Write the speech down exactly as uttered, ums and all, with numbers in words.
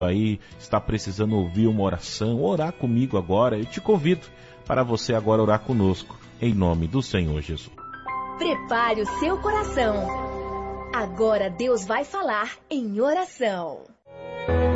aí está precisando ouvir uma oração, orar comigo agora, eu te convido para você agora orar conosco, em nome do Senhor Jesus. Prepare o seu coração. Agora Deus vai falar em oração.